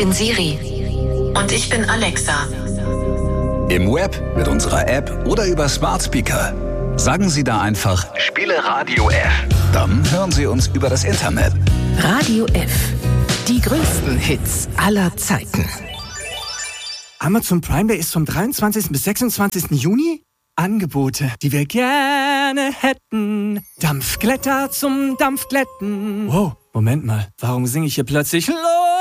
bin Siri. Und ich bin Alexa. Im Web, mit unserer App oder über Smart Speaker. Sagen Sie da einfach, spiele Radio F. Dann hören Sie uns über das Internet. Radio F. Die größten Hits aller Zeiten. Amazon Prime Day ist vom 23. bis 26. Juni. Angebote, die wir gerne hätten. Dampfglätter zum Dampfglätten. Wow, Moment mal. Warum singe ich hier plötzlich